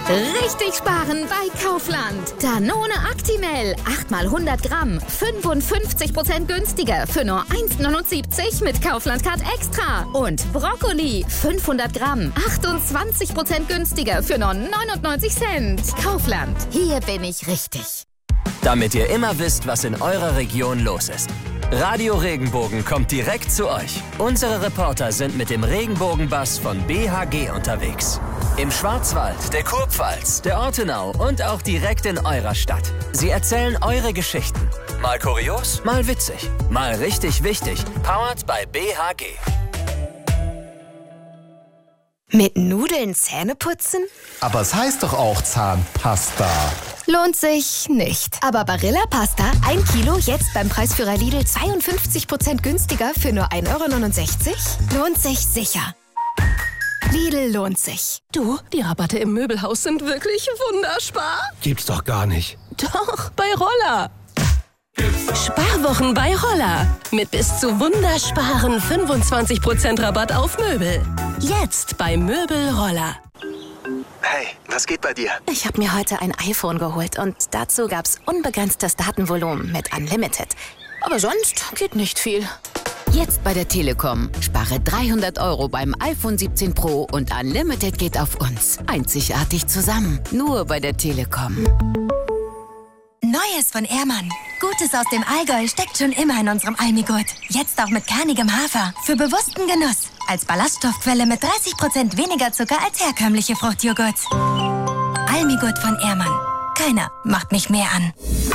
Richtig sparen bei Kaufland. Danone Actimel, 8 mal 100 Gramm, 55% günstiger für nur 1,79 mit Kaufland Card Extra. Und Brokkoli, 500 Gramm, 28% günstiger für nur 99 Cent. Kaufland, hier bin ich richtig. Damit ihr immer wisst, was in eurer Region los ist. Radio Regenbogen kommt direkt zu euch. Unsere Reporter sind mit dem Regenbogenbus von BHG unterwegs. Im Schwarzwald, der Kurpfalz, der Ortenau und auch direkt in eurer Stadt. Sie erzählen eure Geschichten. Mal kurios, mal witzig, mal richtig wichtig. Powered by BHG. Mit Nudeln Zähne putzen? Aber es heißt doch auch Zahnpasta. Lohnt sich nicht. Aber Barilla Pasta, 1 Kilo, jetzt beim Preisführer Lidl 52% günstiger für nur 1,69 €? Lohnt sich sicher. Lidl lohnt sich. Du, die Rabatte im Möbelhaus sind wirklich wunderspar. Gibt's doch gar nicht. Doch, bei Roller. Sparwochen bei Roller. Mit bis zu wundersparen 25% Rabatt auf Möbel. Jetzt bei Möbel Roller. Hey, was geht bei dir? Ich habe mir heute ein iPhone geholt und dazu gab's unbegrenztes Datenvolumen mit Unlimited. Aber sonst geht nicht viel. Jetzt bei der Telekom. Spare 300 € beim iPhone 17 Pro und Unlimited geht auf uns. Einzigartig zusammen. Nur bei der Telekom. Neues von Ehrmann. Gutes aus dem Allgäu steckt schon immer in unserem Almigurt. Jetzt auch mit kernigem Hafer. Für bewussten Genuss. Als Ballaststoffquelle mit 30% weniger Zucker als herkömmliche Fruchtjoghurt. Almigurt von Ehrmann. Keiner macht mich mehr an.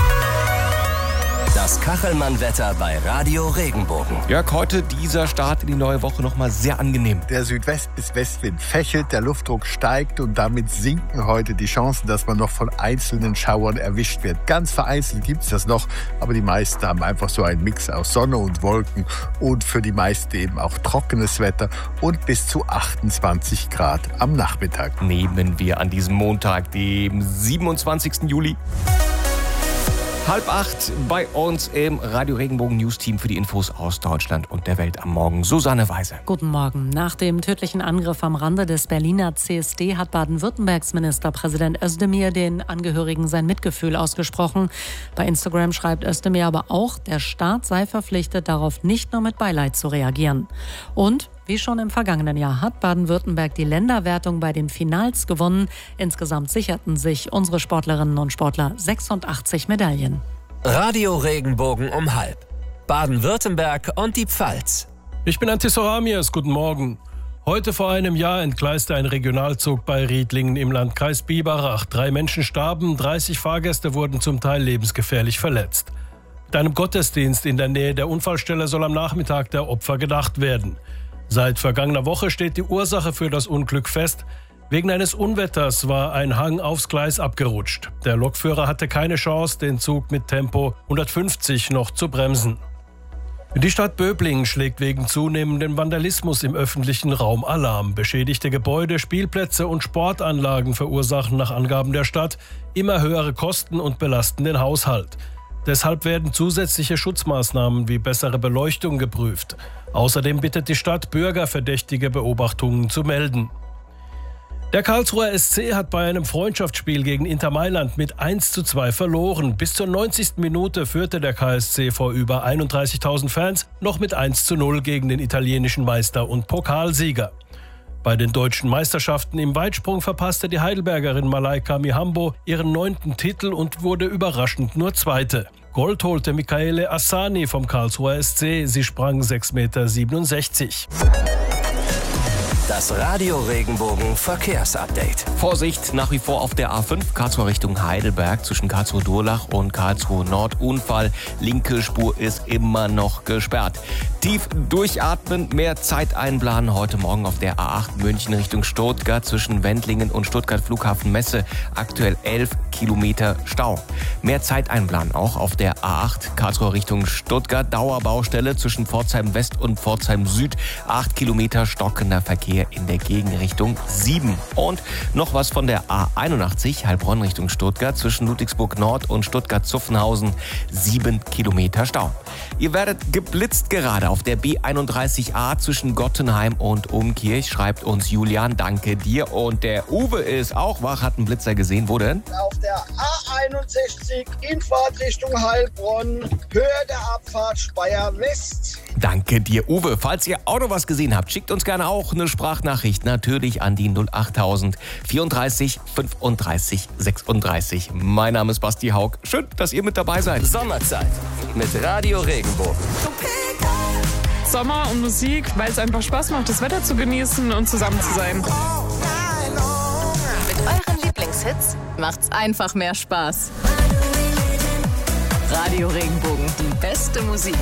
Das Kachelmann-Wetter bei Radio Regenbogen. Jörg, heute dieser Start in die neue Woche nochmal sehr angenehm. Der Südwest- bis Westwind fächelt, der Luftdruck steigt und damit sinken heute die Chancen, dass man noch von einzelnen Schauern erwischt wird. Ganz vereinzelt gibt es das noch, aber die meisten haben einfach so einen Mix aus Sonne und Wolken und für die meisten eben auch trockenes Wetter und bis zu 28 Grad am Nachmittag. Nehmen wir an diesem Montag, dem 27. Juli. 7:30 bei uns im Radio Regenbogen News Team für die Infos aus Deutschland und der Welt am Morgen. Susanne Weise. Guten Morgen. Nach dem tödlichen Angriff am Rande des Berliner CSD hat Baden-Württembergs Ministerpräsident Özdemir den Angehörigen sein Mitgefühl ausgesprochen. Bei Instagram schreibt Özdemir aber auch, der Staat sei verpflichtet, darauf nicht nur mit Beileid zu reagieren. Und wie schon im vergangenen Jahr hat Baden-Württemberg die Länderwertung bei den Finals gewonnen. Insgesamt sicherten sich unsere Sportlerinnen und Sportler 86 Medaillen. Radio Regenbogen um 12:30. Baden-Württemberg und die Pfalz. Ich bin Antis Horamias, guten Morgen. Heute vor einem Jahr entgleiste ein Regionalzug bei Riedlingen im Landkreis Biberach. 3 Menschen starben, 30 Fahrgäste wurden zum Teil lebensgefährlich verletzt. Mit einem Gottesdienst in der Nähe der Unfallstelle soll am Nachmittag der Opfer gedacht werden. Seit vergangener Woche steht die Ursache für das Unglück fest. Wegen eines Unwetters war ein Hang aufs Gleis abgerutscht. Der Lokführer hatte keine Chance, den Zug mit Tempo 150 noch zu bremsen. Die Stadt Böblingen schlägt wegen zunehmendem Vandalismus im öffentlichen Raum Alarm. Beschädigte Gebäude, Spielplätze und Sportanlagen verursachen nach Angaben der Stadt immer höhere Kosten und belasten den Haushalt. Deshalb werden zusätzliche Schutzmaßnahmen wie bessere Beleuchtung geprüft. Außerdem bittet die Stadt, Bürger verdächtige Beobachtungen zu melden. Der Karlsruher SC hat bei einem Freundschaftsspiel gegen Inter Mailand mit 1:2 verloren. Bis zur 90. Minute führte der KSC vor über 31.000 Fans noch mit 1:0 gegen den italienischen Meister und Pokalsieger. Bei den deutschen Meisterschaften im Weitsprung verpasste die Heidelbergerin Malaika Mihambo ihren 9. Titel und wurde überraschend nur 2. Gold holte Michaele Assani vom Karlsruher SC. Sie sprang 6,67 Meter. Das Radio Regenbogen Verkehrsupdate. Vorsicht nach wie vor auf der A5 Karlsruhe Richtung Heidelberg zwischen Karlsruhe-Durlach und Karlsruhe-Nord. Unfall, linke Spur ist immer noch gesperrt. Tief durchatmen, mehr Zeit einplanen. Heute Morgen auf der A8 München Richtung Stuttgart zwischen Wendlingen und Stuttgart Flughafen Messe. Aktuell 11 Kilometer Stau. Mehr Zeit einplanen auch auf der A8 Karlsruhe Richtung Stuttgart. Dauerbaustelle zwischen Pforzheim West und Pforzheim Süd. 8 Kilometer stockender Verkehr. Verkehr in der Gegenrichtung 7. Und noch was von der A81 Heilbronn Richtung Stuttgart zwischen Ludwigsburg Nord und Stuttgart-Zuffenhausen. 7 Kilometer Stau. Ihr werdet geblitzt gerade auf der B31A zwischen Gottenheim und Umkirch, schreibt uns Julian. Danke dir. Und der Uwe ist auch wach, hat einen Blitzer gesehen. Wo denn? Auf der A61 in Fahrtrichtung Heilbronn, Höhe der Abfahrt Speyer West. Danke dir, Uwe. Falls ihr auch noch was gesehen habt, schickt uns gerne auch eine Sprachnachricht. Natürlich an die 08000 34 35 36. Mein Name ist Basti Haug. Schön, dass ihr mit dabei seid. Sommerzeit mit Radio Regenbogen. Sommer und Musik, weil es einfach Spaß macht, das Wetter zu genießen und zusammen zu sein. Mit euren Lieblingshits macht's einfach mehr Spaß. Radio Regenbogen, die beste Musik.